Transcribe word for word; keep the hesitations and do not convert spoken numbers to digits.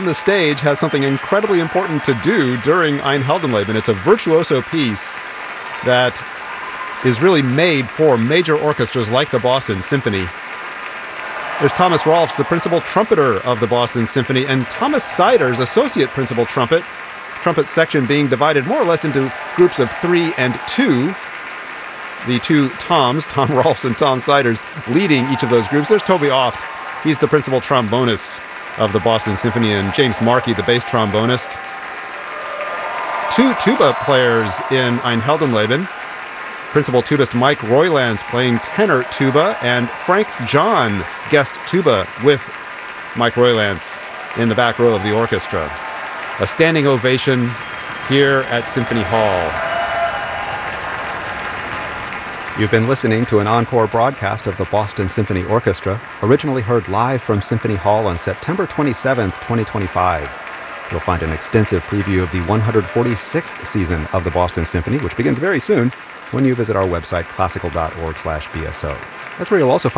the stage has something incredibly important to do during Ein Heldenleben. It's a virtuoso piece that is really made for major orchestras like the Boston Symphony. There's Thomas Rolfs, the principal trumpeter of the Boston Symphony, and Thomas Siders, associate principal trumpet, trumpet section being divided more or less into groups of three and two. The two Toms, Tom Rolfs and Tom Siders, leading each of those groups. There's Toby Oft. He's the principal trombonist of the Boston Symphony, and James Markey, the bass trombonist. Two tuba players in Ein Heldenleben. Principal tubist Mike Roylands playing tenor tuba, and Frank John guest tuba with Mike Roylands in the back row of the orchestra. A standing ovation here at Symphony Hall. You've been listening to an encore broadcast of the Boston Symphony Orchestra, originally heard live from Symphony Hall on September twenty-seventh, twenty twenty-five. You'll find an extensive preview of the one hundred forty-sixth season of the Boston Symphony, which begins very soon, when you visit our website, classical dot org slash B S O. That's where you'll also find